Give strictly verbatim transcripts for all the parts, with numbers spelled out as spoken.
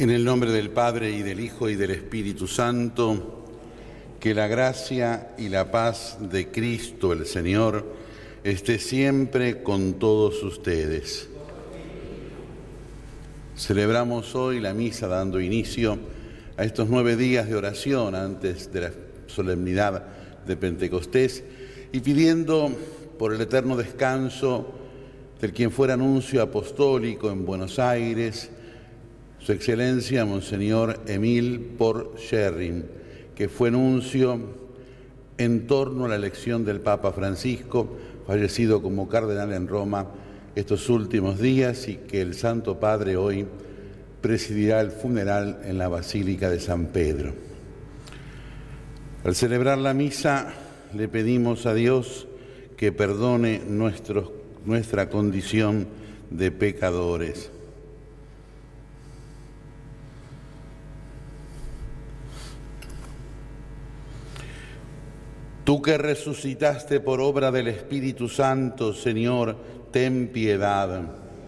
En el nombre del Padre, y del Hijo, y del Espíritu Santo, que la gracia y la paz de Cristo el Señor esté siempre con todos ustedes. Celebramos hoy la misa dando inicio a estos nueve días de oración antes de la solemnidad de Pentecostés y pidiendo por el eterno descanso del quien fuera nuncio apostólico en Buenos Aires, Su Excelencia Monseñor Emil Porcher, que fue nuncio en torno a la elección del Papa Francisco, fallecido como cardenal en Roma estos últimos días, y que el Santo Padre hoy presidirá el funeral en la Basílica de San Pedro. Al celebrar la misa le pedimos a Dios que perdone nuestros, nuestra condición de pecadores. Tú que resucitaste por obra del Espíritu Santo, Señor, ten piedad.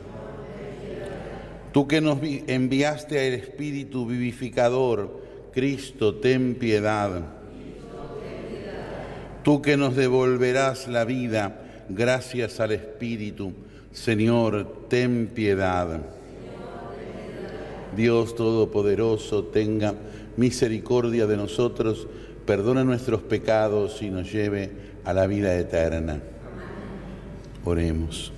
Tú que nos enviaste al Espíritu vivificador, Cristo, ten piedad. Tú que nos devolverás la vida gracias al Espíritu, Señor, ten piedad. Dios Todopoderoso, tenga misericordia de nosotros, perdone nuestros pecados y nos lleve a la vida eterna. Oremos.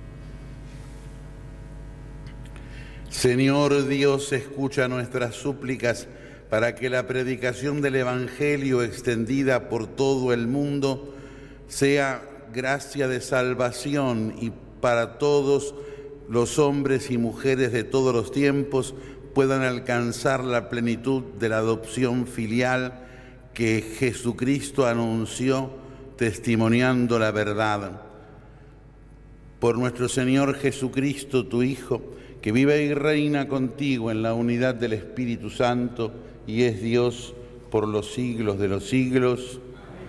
Señor Dios, escucha nuestras súplicas para que la predicación del Evangelio extendida por todo el mundo sea gracia de salvación y para todos los hombres y mujeres de todos los tiempos puedan alcanzar la plenitud de la adopción filial que Jesucristo anunció testimoniando la verdad. Por nuestro Señor Jesucristo, tu Hijo, que vive y reina contigo en la unidad del Espíritu Santo y es Dios por los siglos de los siglos.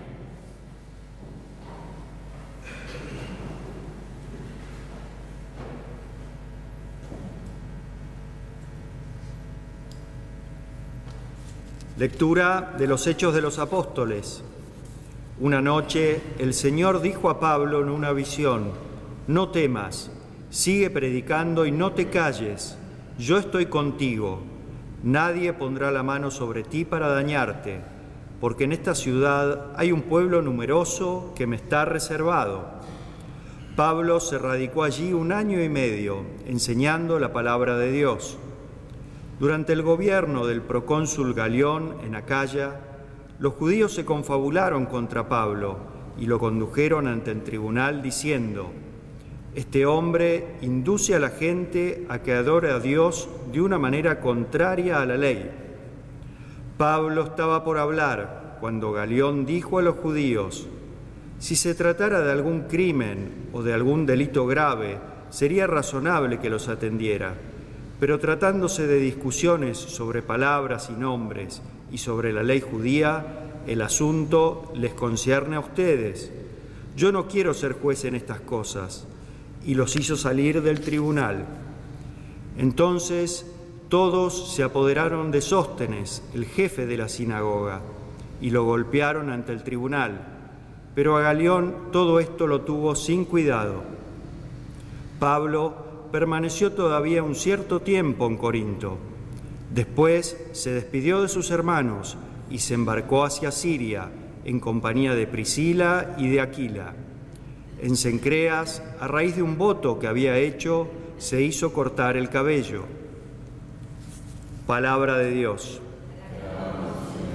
Lectura de los Hechos de los Apóstoles. Una noche el Señor dijo a Pablo en una visión: no temas, sigue predicando y no te calles, yo estoy contigo. Nadie pondrá la mano sobre ti para dañarte, porque en esta ciudad hay un pueblo numeroso que me está reservado. Pablo se radicó allí un año y medio, enseñando la palabra de Dios. Durante el gobierno del procónsul Galión en Acaya, los judíos se confabularon contra Pablo y lo condujeron ante el tribunal diciendo: este hombre induce a la gente a que adore a Dios de una manera contraria a la ley. Pablo estaba por hablar cuando Galión dijo a los judíos: si se tratara de algún crimen o de algún delito grave, sería razonable que los atendiera. Pero tratándose de discusiones sobre palabras y nombres y sobre la ley judía, el asunto les concierne a ustedes. Yo no quiero ser juez en estas cosas. Y los hizo salir del tribunal. Entonces todos se apoderaron de Sóstenes, el jefe de la sinagoga, y lo golpearon ante el tribunal. Pero a Galión todo esto lo tuvo sin cuidado. Pablo permaneció todavía un cierto tiempo en Corinto. Después se despidió de sus hermanos y se embarcó hacia Siria en compañía de Priscila y de Aquila. En Cencreas, a raíz de un voto que había hecho, se hizo cortar el cabello. Palabra de Dios.